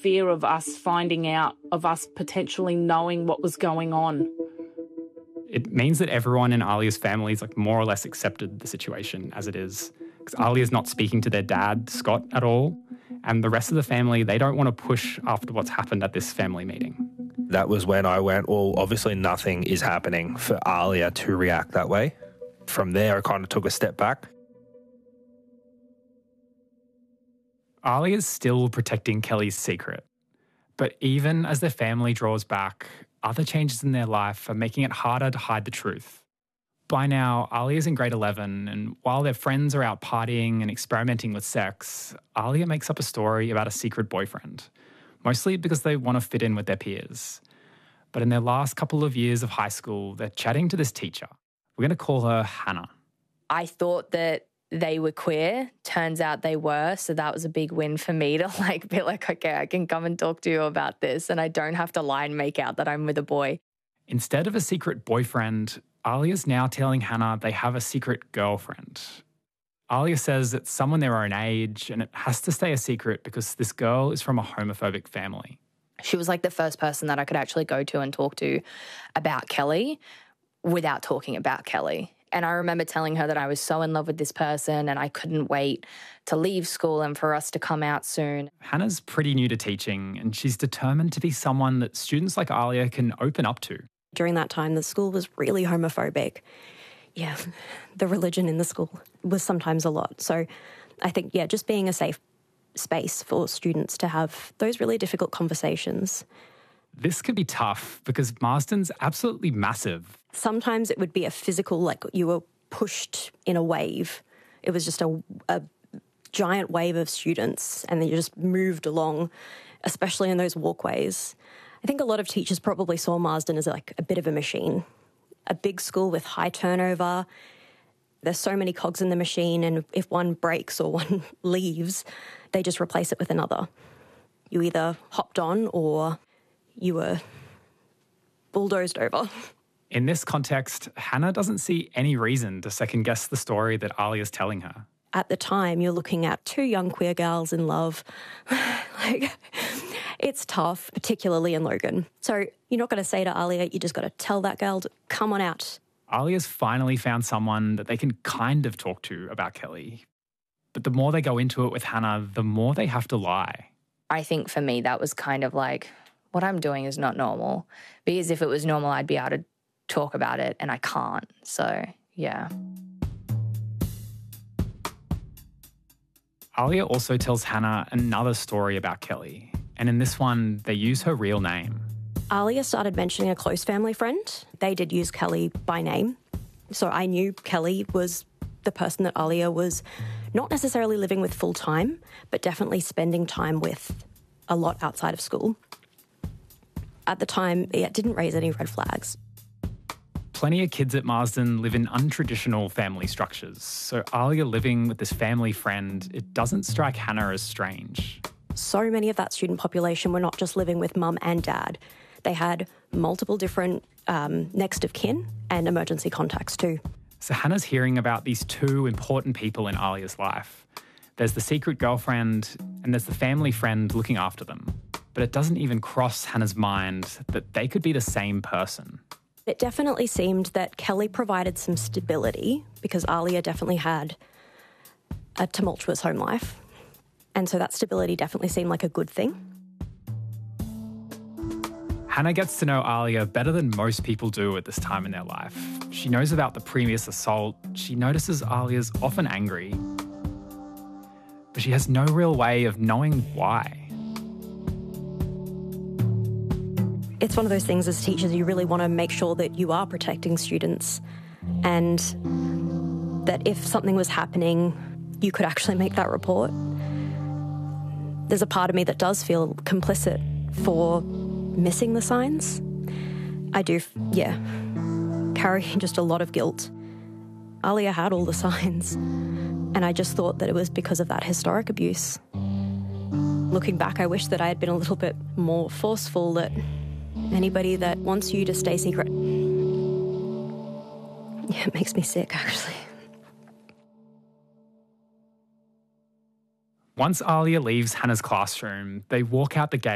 fear of us finding out, of us potentially knowing what was going on. It means that everyone in Alia's family is more or less accepted the situation as it is. Because Alia's not speaking to their dad, Scott, at all. And the rest of the family, they don't want to push after what's happened at this family meeting. That was when I went, well, obviously nothing is happening for Alia to react that way. From there, I kind of took a step back. Alia's still protecting Kelly's secret. But even as their family draws back, other changes in their life are making it harder to hide the truth. By now, Alia's in grade 11, and while their friends are out partying and experimenting with sex, Alia makes up a story about a secret boyfriend, mostly because they want to fit in with their peers. But in their last couple of years of high school, they're chatting to this teacher. We're going to call her Hannah. I thought that they were queer. Turns out they were, so that was a big win for me to be like, okay, I can come and talk to you about this and I don't have to lie and make out that I'm with a boy. Instead of a secret boyfriend, Alia's now telling Hannah they have a secret girlfriend. Alia says it's someone their own age and it has to stay a secret because this girl is from a homophobic family. She was the first person that I could actually go to and talk to about Kelly without talking about Kelly. And I remember telling her that I was so in love with this person and I couldn't wait to leave school and for us to come out soon. Hannah's pretty new to teaching and she's determined to be someone that students like Alia can open up to. During that time, the school was really homophobic. Yeah, the religion in the school was sometimes a lot. So I think, just being a safe space for students to have those really difficult conversations. This could be tough because Marsden's absolutely massive. Sometimes it would be a physical, you were pushed in a wave. It was just a giant wave of students and then you just moved along, especially in those walkways. I think a lot of teachers probably saw Marsden as a bit of a machine. A big school with high turnover. There's so many cogs in the machine and if one breaks or one leaves, they just replace it with another. You either hopped on or you were bulldozed over. In this context, Hannah doesn't see any reason to second-guess the story that Alia's telling her. At the time, you're looking at two young queer girls in love. It's tough, particularly in Logan. So you're not going to say to Alia, you just got to tell that girl to come on out. Alia's finally found someone that they can kind of talk to about Kelly. But the more they go into it with Hannah, the more they have to lie. I think for me that was kind of what I'm doing is not normal. Because if it was normal, I'd be able to talk about it and I can't. So, yeah. Alia also tells Hannah another story about Kelly. And in this one, they use her real name. Alia started mentioning a close family friend. They did use Kelly by name. So I knew Kelly was the person that Alia was not necessarily living with full time, but definitely spending time with a lot outside of school. At the time, it didn't raise any red flags. Plenty of kids at Marsden live in untraditional family structures, so Alia living with this family friend, it doesn't strike Hannah as strange. So many of that student population were not just living with mum and dad. They had multiple different next of kin and emergency contacts too. So Hannah's hearing about these two important people in Alia's life. There's the secret girlfriend and there's the family friend looking after them. But it doesn't even cross Hannah's mind that they could be the same person. It definitely seemed that Kelly provided some stability because Alia definitely had a tumultuous home life. And so that stability definitely seemed like a good thing. Hannah gets to know Alia better than most people do at this time in their life. She knows about the previous assault. She notices Alia's often angry. But she has no real way of knowing why. It's one of those things as teachers, you really want to make sure that you are protecting students and that if something was happening, you could actually make that report. There's a part of me that does feel complicit for missing the signs. I do, carry just a lot of guilt. Alia had all the signs, and I just thought that it was because of that historic abuse. Looking back, I wish that I had been a little bit more forceful that anybody that wants you to stay secret. Yeah, it makes me sick, actually. Once Alia leaves Hannah's classroom, they walk out the gate